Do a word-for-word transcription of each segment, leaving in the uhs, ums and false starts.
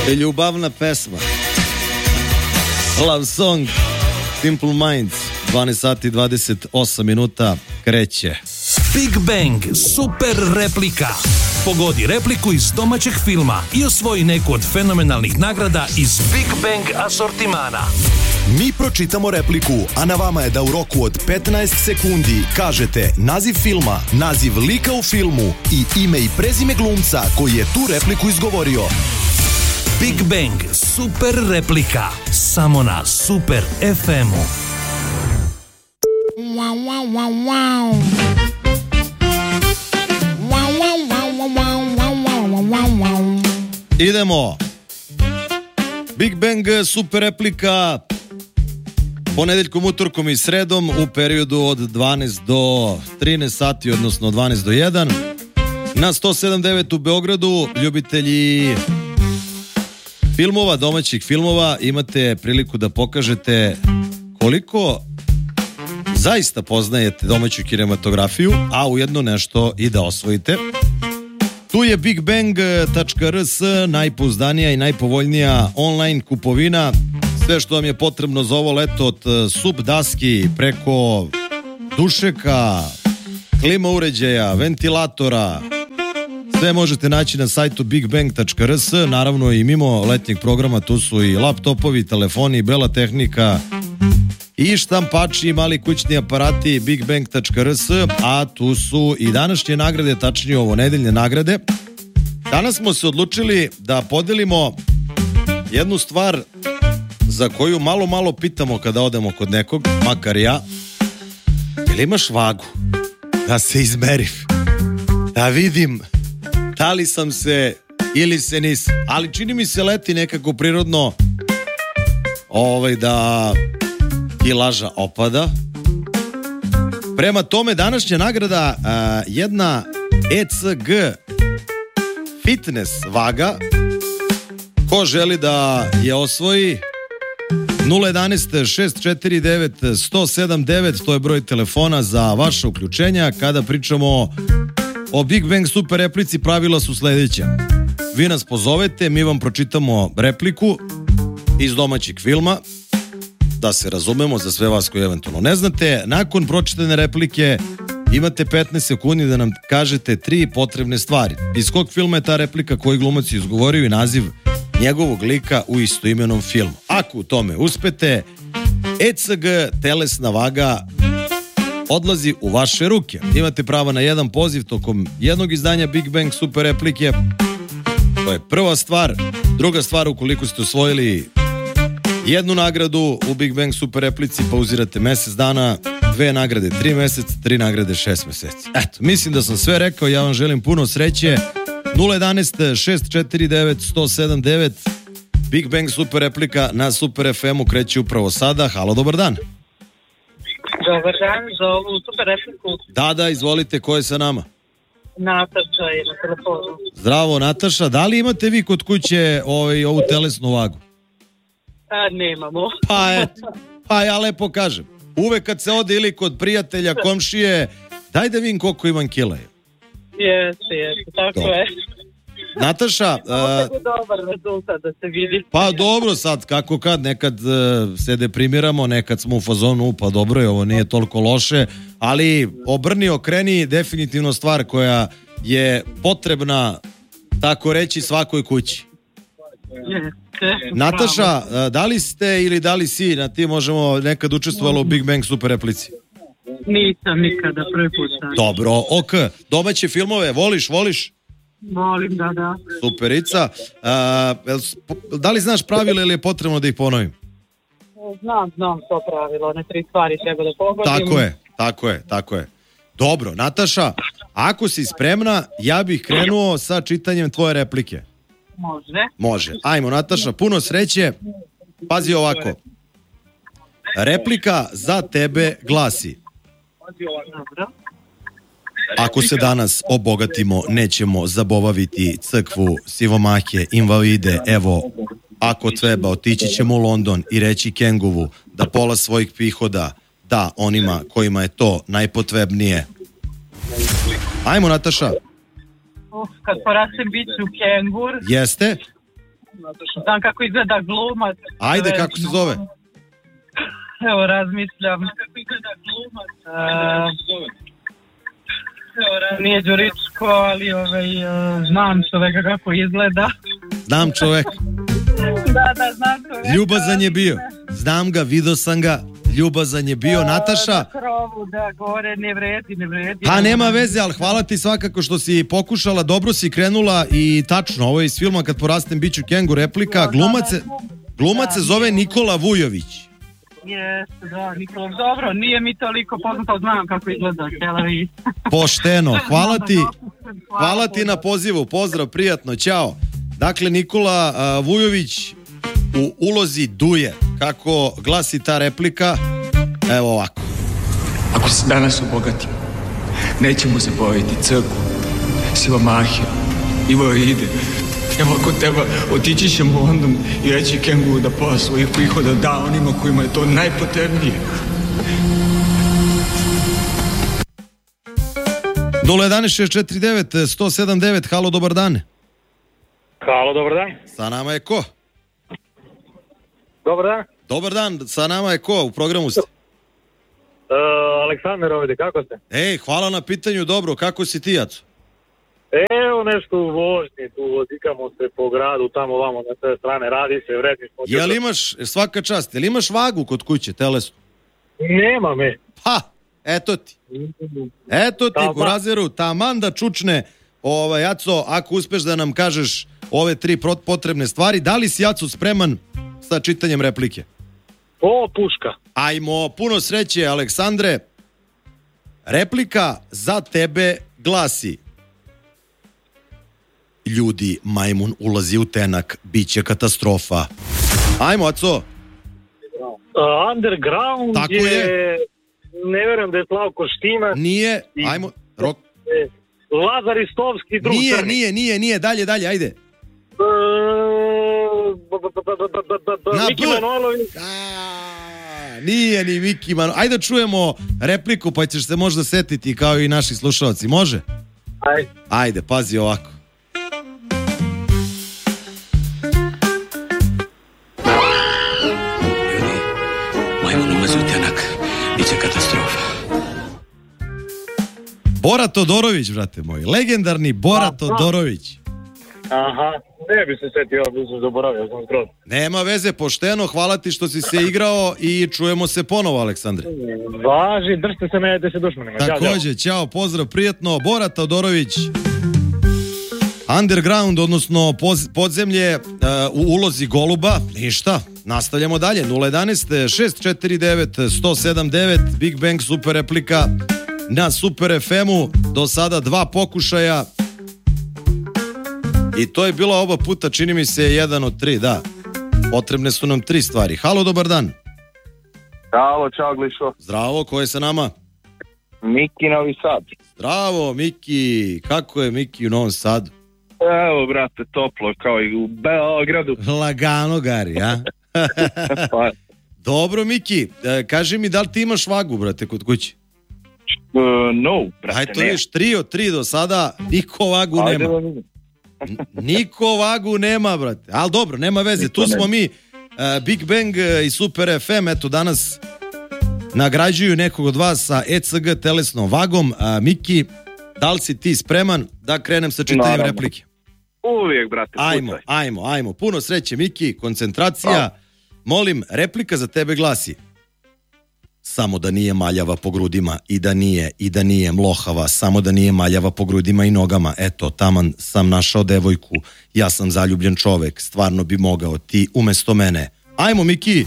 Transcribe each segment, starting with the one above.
Ljubavna pesma. Love song. Simple Minds. dvanaest sati i dvadeset osam minuta kreće. Big Bang super replika. Pogodi repliku iz domaćeg filma i osvoji neku od fenomenalnih nagrada iz Big Bang asortimana. Mi pročitamo repliku, a na vama je da u roku od petnaest sekundi kažete naziv filma, naziv lika u filmu i ime i prezime glumca koji je tu repliku izgovorio. Big Bang super replika. Samo na Super ef emu. Wow, wow, wow, wow. Wow, wow, wow, wow, wow, wow, wow, wow. Idemo. Big Bang super replika. Ponedeljkom, utorkom i sredom u periodu od dvanaest do trinaest sati, odnosno dvanaest do jedan. Na sto sedam devet u Beogradu, ljubitelji filmova, domaćih filmova, imate priliku da pokažete koliko zaista poznajete domaću kinematografiju, a ujedno nešto i da osvojite. Tu je big bang tačka er es, najpouzdanija i najpovoljnija online kupovina. Sve što vam je potrebno za ovo leto, od sub daski preko dušeka, klima uređaja, ventilatora, sve možete naći na sajtu big bang tačka er es. Naravno i mimo letnjeg programa tu su i laptopovi, telefoni, bela tehnika i štampači i mali kućni aparati big bang tačka er es, a tu su i današnje nagrade, tačnije ovo nedeljne nagrade. Danas smo se odlučili da podelimo jednu stvar za koju malo malo pitamo kada odemo kod nekog, makar ja. Jel imaš vagu? Da se izmerim, da vidim da li sam se ili se nisam. Ali čini mi se leti nekako prirodno ovaj da kilaža opada. Prema tome, današnja nagrada a, jedna e ce ge fitness vaga. Ko želi da je osvoji, nula jedanaest šest četiri devet sto sedam devet, to je broj telefona za vaše uključenja. Kada pričamo o Big Bang super replici, pravila su sledeća. Vi nas pozovete, mi vam pročitamo repliku iz domaćeg filma, da se razumemo za sve vas koji eventualno ne znate. Nakon pročitane replike imate petnaest sekundi da nam kažete tri potrebne stvari. Iz kog filma je ta replika, koji glumac je izgovorio i naziv njegovog lika u istoimenom filmu. Ako u tome uspete, e ce ge telesna vaga odlazi u vaše ruke. Imate pravo na jedan poziv tokom jednog izdanja Big Bang super replike. To je prva stvar. Druga stvar, ukoliko ste osvojili jednu nagradu u Big Bang super replici, pauzirate mesec dana, dve nagrade tri meseca, tri nagrade šest meseci. Eto, mislim da sam sve rekao, ja vam želim puno sreće. nula jedanaest šest četiri devet sto sedam devet, Big Bang super replika na Super ef emu kreće upravo sada. Halo, dobar dan. Dobar dan, za ovu super repliku. Da, da, izvolite, ko je sa nama? Nataša je na telefonu. Zdravo, Nataša, da li imate vi kod kuće ovaj, ovu telesnu vagu? A, nemamo. Pa eto, pa ja lepo kažem. Uvek kad se ode ili kod prijatelja, komšije, daj da vidim koliko imam kila. Jeste, jeste, tako Dobro. je. Nataša, Ovo je dobar rezultat da se vidi. pa dobro sad, kako kad, nekad uh, se deprimiramo, nekad smo u fazonu, pa dobro je, ovo nije toliko loše, ali obrni, okreni, definitivno stvar koja je potrebna, tako reći, svakoj kući. Jeste. Nataša, uh, da li ste ili da li si, na ti možemo nekad učestvovalo u Big Bang super replici? Nisam nikada, prvi put sam. Dobro, ok. Domaće filmove, voliš, voliš? Volim, da, da. Superica. Uh, da li znaš pravila ili je potrebno da ih ponovim? Znam, znam to pravilo, one tri stvari treba da pogodim. Tako je, tako je, tako je. Dobro, Nataša, ako si spremna, ja bih krenuo sa čitanjem tvoje replike. Može. Može. Ajmo, Nataša, puno sreće. Pazi ovako. Replika za tebe glasi: Dobro. ako se danas obogatimo, nećemo zabaviti crkvu, siromahe, invalide. Evo, ako treba, otići ćemo u London i reći Kengovu da pola svojih prihoda da onima kojima je to najpotrebnije. Ajmo, Nataša. Uf, kad porasem bit ću kengur. Jeste? Znam kako izgleda glumac. Ajde, kako se zove? Evo, razmišljam. Kako izgleda glumac? Uh, nije Đuričko, ali ovaj, uh, znam čoveka kako izgleda. Znam čoveka. Da, da, znam čoveka. Ljubazan je bio. Znam ga, vidio sam ga. Ljubazan je bio. Nataša? Na krovu, da, gore, ne vredi, ne vredi. Pa nema veze, ali hvala ti svakako što si pokušala, dobro si krenula i tačno, ovo je iz filma Kad porastem biću kengu, replika. Glumac se, glumac se zove Nikola Vujović. Jeste, da, Nikola, dobro, nije mi toliko poznato, znam kako izgleda, htjela vi. Pošteno, hvala ti, hvala ti na pozivu, pozdrav, prijatno, ćao. Dakle, Nikola uh, Vujović u ulozi Duje, kako glasi ta replika, evo ovako. Ako se danas obogatimo, nećemo zaboraviti crkvu, siromahe, invalide. Evo, ako treba, otići ćemo u London i reći kenguru da pola svojih prihoda da onima kojima je to najpotrebnije. nula jedan šest četiri devet sto sedam devet, halo, dobar dan. Halo, dobar dan. Sa nama je ko? Dobar dan. Dobar dan, sa nama je ko? U programu ste? Uh, Aleksandar ovdje, kako ste? Ej, hvala na pitanju, dobro, kako si ti, Jaco? Evo nešto u vožnji, tu vozikamo se po gradu, tamo vamo na sve strane, radi se, vredni smo. Jel imaš, svaka čast, jel imaš vagu kod kuće, telesnu? Nema me. Ha, eto ti. Eto ti, Gurazeru, taman da čučne, ovaj, Jaco, ako uspeš da nam kažeš ove tri potrebne stvari, da li si, Jaco, spreman sa čitanjem replike? O, puška. Ajmo, puno sreće, Aleksandre. Replika za tebe glasi: ljudi, majmun ulazi u tenak, bit će katastrofa. Ajmo, Aco. Uh, underground tako je... je. Ne verujem da je Slavko Štimac. Nije, ajmo, rok. Lazar Istovski, drug Nije, crni. nije, nije, nije, dalje, dalje, ajde. Miki Manojlović. Nije ni Miki Manojlović. Ajde čujemo repliku pa ćeš se možda setiti kao i naši slušalci, može? Ajde. Ajde, pazi ovako. Ljudi, majmun ulazi u tenak, bit će katastrofa. Bora Todorović, brate moj, legendarni Bora Todorović. Aha, ne bi se setio, bi se zaboravio, sam skroz. Nema veze, pošteno, hvala ti što si se igrao i čujemo se ponovo, Aleksandre. Važi, držite se, ne jedete se dušmanima. Takođe, ćao, pozdrav, prijatno. Bora Todorović, Underground, odnosno podzemlje uh, u ulozi Goluba. Ništa, nastavljamo dalje. nula jedan šest četiri devet sto sedam devet, Big Bang super replika na Super ef emu. Do sada dva pokušaja i to je bilo oba puta, čini mi se, jedan od tri, da. Potrebne su nam tri stvari. Halo, dobar dan. Halo, čao Glišo. Zdravo, ko je sa nama? Miki, Novi Sad. Zdravo, Miki. Kako je Miki u Novom Sadu? Evo, brate, toplo, kao i u Beogradu. Lagano, Gari, a? Pa. Dobro, Miki, e, kaži mi, da li ti imaš vagu, brate, kod kući? Uh, no, brate, Aj, to viš, tri od tri do sada, niko vagu Ajde, nema. N- Niko vagu nema, brate. Ali dobro, nema veze, Niko tu smo nema. mi, uh, Big Bang uh, i Super ef em, eto, danas nagrađuju nekog od vas sa e ce ge telesnom vagom. Uh, Miki, da li si ti spreman da krenem sa čitanjem Naravno. replike? Uvijek, brate, Ajmo, pucaj. ajmo, ajmo. Puno sreće, Miki, koncentracija. Molim, replika za tebe glasi: samo da nije maljava po grudima i da nije, i da nije mlohava, samo da nije maljava po grudima i nogama. Eto, taman sam našao devojku, ja sam zaljubljen čovek, stvarno bi mogao ti umesto mene. Ajmo, Miki.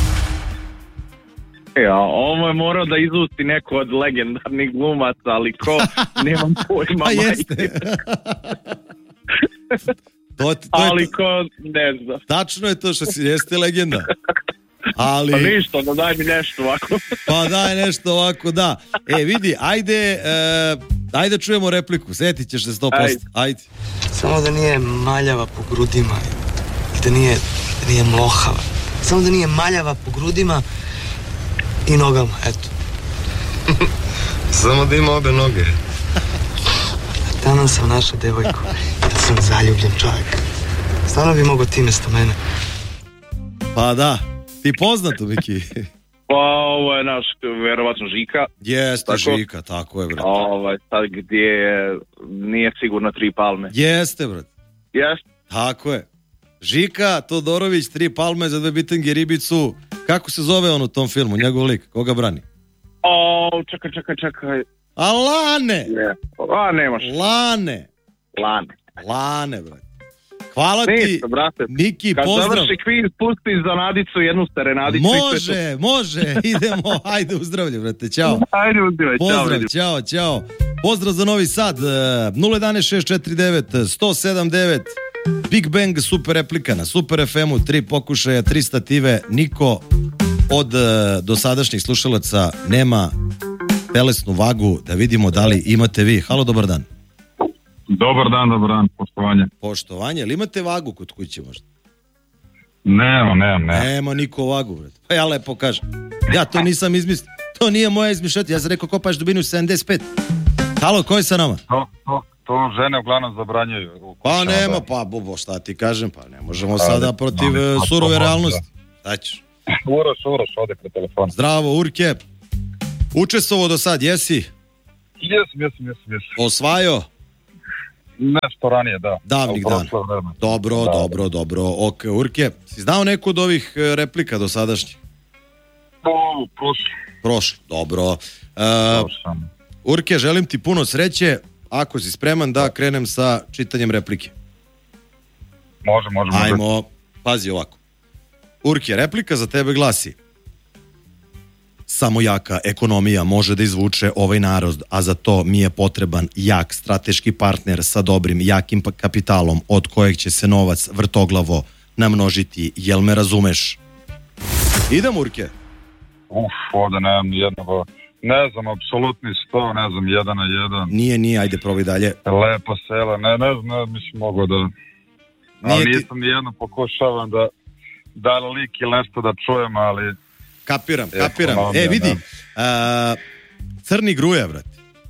Ja, ovo je morao da izusti neko od legendarnih glumaca, ali ko, nemam pojma. Pa majke. jeste. to, to Ali je, ko, ne znam. tačno je to što si, jeste legenda. Ali... Pa ništa, da daj mi nešto ovako. Pa daj nešto ovako, da. E, vidi, ajde, e, ajde čujemo repliku, setit ćeš se sto posto. Ajde. ajde. Samo da nije maljava po grudima i da nije, da nije mlohava. Samo da nije maljava po grudima i nogama, eto. Samo da ima obe noge. Danas sam našao devojku, ja sam zaljubljen čovjek. Stvarno bi mogao ti mjesto mene. Pa da, ti poznato, Miki. Pa ovo je naš, verovatno Žika. Jeste, tako? Žika, tako je, brate. Ovaj, sad gdje je, nije sigurno Tri palme. Jeste, brate. Jeste. Tako je. Žika, Todorović, Tri palme za dve bitange ribicu. Kako se zove on u tom filmu, njegov lik? Koga brani? O, čekaj, čekaj, čekaj. A Lane! Ne. A, nemaš. Lane! Lane. Lane, brate. Hvala ti, Ništa, brate. Miki, Kad pozdrav. Kad završi kviz, pusti za Nadicu jednu serenadicu. Može, može, idemo, ajde u zdravlje, brate, ćao. Ajde u zdravlje, čao. Pozdrav, ćao, ćao. Pozdrav za Novi Sad, nula jedan šest četiri devet jedan sedam devet, Big Bang super replika na Super ef emu, tri pokušaja, tri stative, niko od dosadašnjih slušalaca nema telesnu vagu, da vidimo da li imate vi. Halo, dobar dan. Dobar dan, dobar dan, poštovanje. Poštovanje, ali imate vagu kod kuće možda? Nema, nema, nema. Nema niko vagu, brate. Pa ja lepo kažem. Ja to nisam izmislio. To nije moja izmišljotina. Ja sam rekao kopaš dubinu sedamdeset pet. Halo, ko je sa nama? To, to, to žene uglavnom zabranjuju. Pa nema, pa bubo, šta ti kažem, pa ne možemo sada protiv no, surove realnosti. Šta ćeš? Uroš, Uroš, ode pre telefona. Zdravo, Urke. Učestvovao do sad, jesi? Jesam, jesam, jesam, jesam. Osvajo? Nešto ranije, da. Davnih dana. Dobro, da, dobro, dobro. Ok, Urke, si znao neku od ovih replika do sadašnjih? O, prošlo. Prošlo, dobro. Uh, Urke, želim ti puno sreće. Ako si spreman da krenem sa čitanjem replike. Može, može, može. Ajmo, pazi ovako. Urke, replika za tebe glasi: samo jaka ekonomija može da izvuče ovaj narod, a za to mi je potreban jak strateški partner sa dobrim, jakim kapitalom od kojeg će se novac vrtoglavo namnožiti. Jel me razumeš? Idem, Urke. Uf, ovdje nemam jednog, ne znam, apsolutni sto, ne znam, jedan na jedan. Nije, nije, ajde, probaj dalje. Lepo sela, ne, ne znam, ne, mislim, mogu da... Ali nisam ti... nijedno pokušavam da, da lik ili nešto da čujem, ali... Kapiram, kapiram. E, vidi, a, Crni Gruja, brate.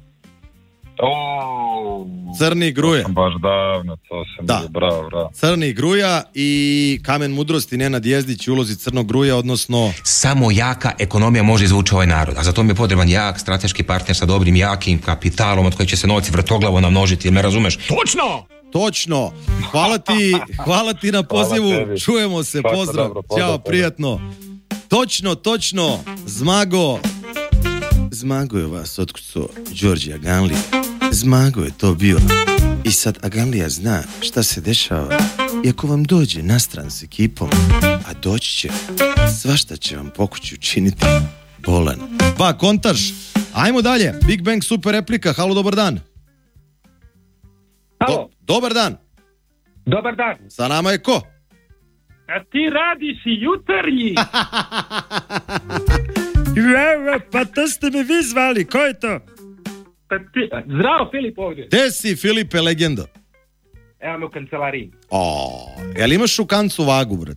O, Crni Gruja. To sam baš davno, to sam da. bio, bravo, bravo. Crni Gruja i Kamen mudrosti Nenad Jezdić u ulozi Crnog Gruja, odnosno... Samo jaka ekonomija može izvući ovaj narod, a za to mi je potreban jak strateški partner sa dobrim, jakim kapitalom od kojeg će se novci vrtoglavo namnožiti, jel me razumeš? Točno! Točno. Hvala ti, hvala ti na pozivu. Čujemo se, Tako, pozdrav. dobro, pozdrav. Ćao, prijatno. Točno, točno, Zmago. Zmago je vas otkucao Đorđe Aganlija. Zmago je to bio. I sad Aganlija zna šta se dešava. I ako vam dođe nastran s ekipom, a doći će, svašta će vam pokući učiniti bolan. Pa, kontaž. Ajmo dalje. Big Bang super replika. Halo, dobar dan. Halo. Do, dobar dan. Dobar dan. Sa nama je ko? A ti radiš i jutarnji. Pa to ste me vi zvali, ko je to? Pa ti... Zdravo, Filip ovdje. Gde si, Filipe, legendo? Evo me u kancelariji. O, jel imaš u kancu vagu, brat?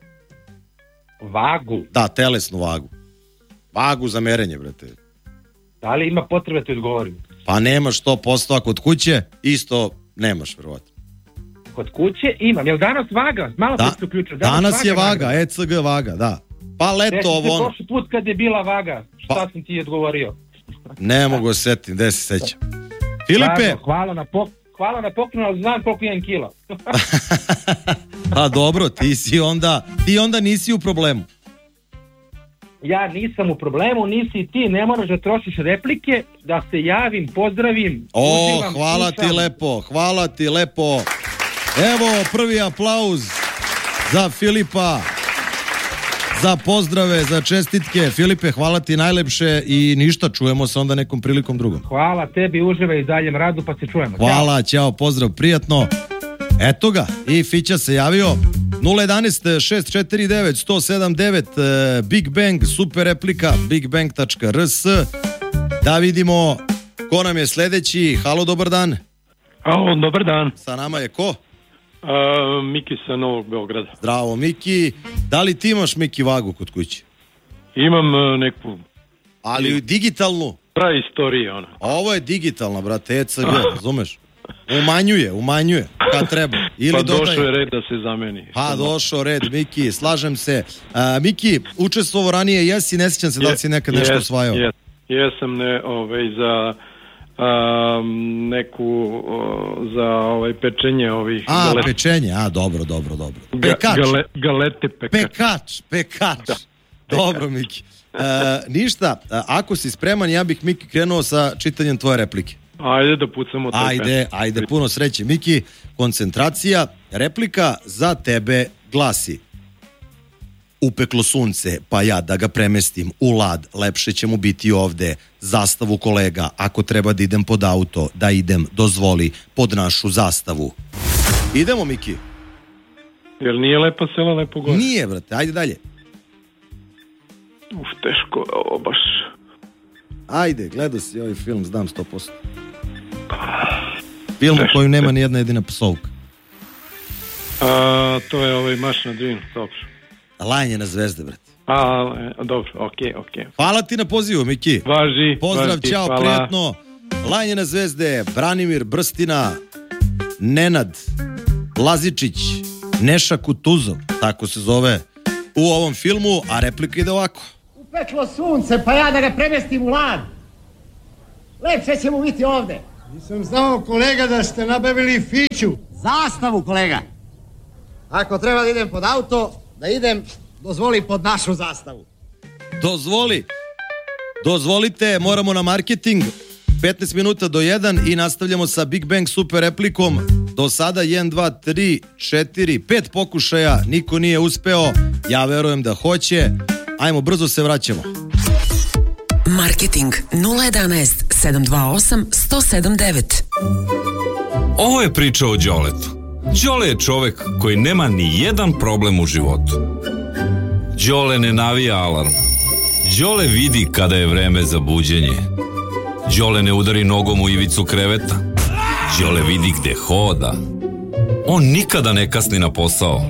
Vagu? Da, telesnu vagu. Vagu za merenje, brate. Da li ima potrebe ti odgovorim? Pa nemaš sto posto, a kod kuće isto nemaš, verovatno. Kod kuće imam. Jel danas vaga? Malo da, se uključio. Danas, danas vaga, je vaga, vaga, E C G vaga, da. Pa leto ovo ono. Prošli put kad je bila vaga, šta pa, sam ti odgovorio? Ne mogu se setiti, gde se sećam. Filipe! Vago, hvala na pok... Hvala na poklonu, ali znam koliko imam kila. Pa dobro, ti si onda, ti onda nisi u problemu. Ja nisam u problemu, nisi i ti, ne moraš da trošiš replike, da se javim, pozdravim. O, uživam, hvala slušam. ti lepo, hvala ti lepo. Evo prvi aplauz za Filipa, za pozdrave, za čestitke. Filipe, hvala ti najlepše i ništa, čujemo se onda nekom prilikom drugom. Hvala tebi, uživaj i daljem radu, pa se čujemo. Hvala, ćao, pozdrav, prijatno. Eto ga, i Fića se javio. nula jedan šest četiri devet jedan sedam devet, Big Bang, super replika, bigbang tačka r s. Da vidimo ko nam je sledeći. Halo, dobar dan. Halo, dobar dan. Sa nama je ko? Uh, Miki sa Novog Beograda. Zdravo, Miki. Da li ti imaš, Miki, vagu kod kuće? Imam uh, neku... Ali digitalnu? Praistorija, ona. Ovo je digitalna, brate, E C G, razumeš? Umanjuje, umanjuje, kad treba. Ili pa dodaj... došao je red da se zameni. Pa došao red, Miki, slažem se. A, Miki, učestvovao ranije, jesi, ne sjećam se da li si nekad nešto osvajao? Jes, jesam ne, ovaj, za um, neku, o, za ovaj, pečenje ovih A, galeta. pečenje, a, dobro, dobro, dobro. Pekač. Ga, gale, galete pekač. Pekač, pekač. Da. Dobro, Miki. E, ništa, ako si spreman, ja bih, Miki, krenuo sa čitanjem tvoje replike. Ajde da pucamo taj Ajde, pen. ajde, puno sreće, Miki. Koncentracija, replika za tebe glasi: upeklo sunce, pa ja da ga premestim u lad, lepše će mu biti ovde. Zastavu kolega, ako treba da idem pod auto, da idem, dozvoli, pod našu zastavu. Idemo, Miki. Jel nije lepo selo, lepo gore? Nije, brate, ajde dalje. Uf, teško je ovo baš. Ajde, gledao si ovaj film, znam sto posto. Film u koju nema ni jedna jedina psovka. A, to je ovaj Maš na Drin, dobro. Lajanje na zvezde, brate. A, e, dobro, okej, okej. Hvala ti na pozivu, Miki. Važi, Pozdrav, važi, ćao, hvala. prijatno. Lajanje na zvezde, Branimir Brstina, Nenad Lazičić, Neša Kutuzov, tako se zove u ovom filmu, a replika ide ovako. Upeklo sunce, pa ja da ga premestim u lad. Lepše će mu biti ovde. Nisam znao, kolega, da ste nabavili fiću. Zastavu, kolega. Ako treba da idem pod auto, da idem, dozvoli pod našu zastavu. Dozvoli. Dozvolite, moramo na marketing. petnaest minuta do jedan i nastavljamo sa Big Bang super replikom. Do sada jedan, dva, tri, četiri, pet pokušaja, niko nije uspeo. Ja verujem da hoće. Ajmo, brzo se vraćamo. Marketing nula jedanaest sedam dva osam jedan zero sedam devet. Ovo je priča o Đoletu. Đole je čovek koji nema ni jedan problem u životu. Đole ne navija alarm. Đole vidi kada je vreme za buđenje. Đole ne udari nogom u ivicu kreveta. Đole vidi gde hoda. On nikada ne kasni na posao.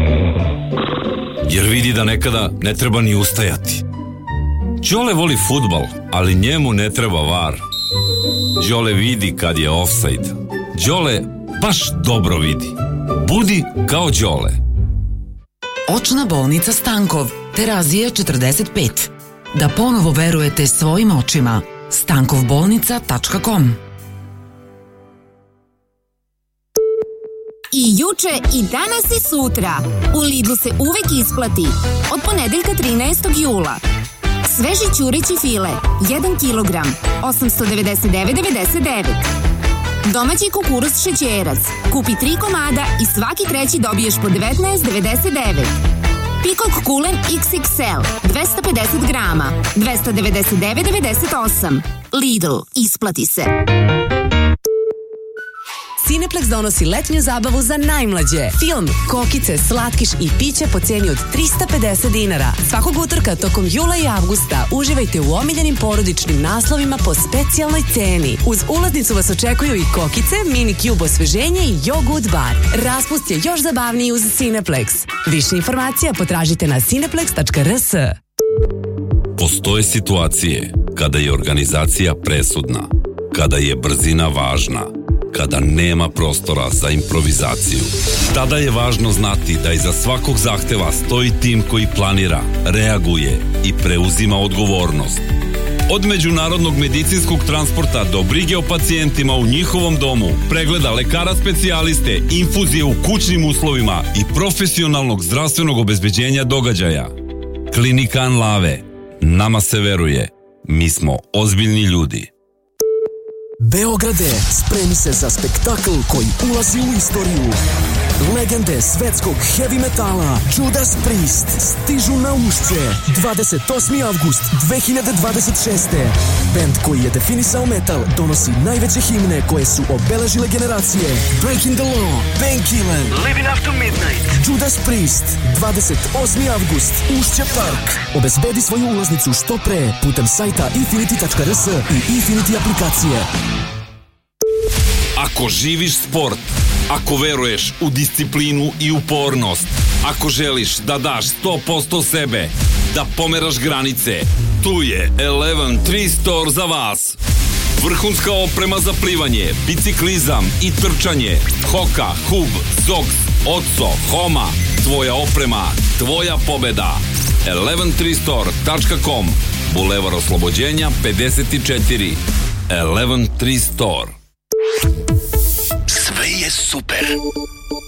Jer vidi da nekada ne treba ni ustajati. Đole voli fudbal, ali njemu ne treba var. Đole vidi kad je ofsajd. Đole baš dobro vidi. Budi kao Đole. Očna bolnica Stankov, Terazije četrdeset pet. Da ponovo verujete svojim očima. stankov bolnica tačka com. I juče, i danas i sutra. U Lidlu se uvek isplati. Od ponedeljka trinaestog jula. Sveži ćureći file, jedan kilogram, osamsto devedeset devet zarez devedeset devet. Domaći kukuruz šećerac, kupi tri komada i svaki treći dobiješ po devetnaest zarez devedeset devet. Pikok kulen iks iks el, dvesta pedeset grama, dvesta devedeset devet zarez devedeset osam. Lidl, isplati se. Cineplex donosi letnju zabavu za najmlađe. Film, kokice, slatkiš i piće po cijeni od trista pedeset dinara. Svakog utorka tokom jula i avgusta uživajte u omiljenim porodičnim naslovima po specijalnoj ceni. Uz ulaznicu vas očekuju i kokice, mini cube osveženje i jogurt bar. Raspust je još zabavniji uz Cineplex. Više informacija potražite na cineplex tačka r s. Postoje situacije kada je organizacija presudna, kada je brzina važna, kada nema prostora za improvizaciju. Tada je važno znati da iza svakog zahteva stoji tim koji planira, reaguje i preuzima odgovornost. Od međunarodnog medicinskog transporta do brige o pacijentima u njihovom domu, pregleda lekara specijaliste, infuzije u kućnim uslovima i profesionalnog zdravstvenog obezbeđenja događaja. Klinika Anlave. Nama se veruje. Mi smo ozbiljni ljudi. Beograde, spremi se za spektakl koji ulazi u istoriju. Legende svetskog heavy metala Judas Priest stižu na Ušće dvadeset osmi avgust dve hiljade dvadeset šeste. Band koji je definisao metal donosi najveće himne koje su obeležile generacije. Breaking the Law, Painkiller, Living After Midnight. Judas Priest, dvadeset osmi avgust, Ušće Park. Obezbedi svoju ulaznicu što pre putem sajta infinity tačka r s i Infinity aplikacije. Ako živiš sport, ako veruješ u disciplinu i upornost, ako želiš da daš sto posto sebe, da pomeraš granice, tu je Eleven tri Store za vas. Vrhunska oprema za plivanje, biciklizam i trčanje. Hoka, Hub, Zox, Otso, Homa. Tvoja oprema, tvoja pobeda. jedanaest tri store tačka com. Bulevar Oslobođenja pedeset četiri. jedanaest tri store. Sve je super.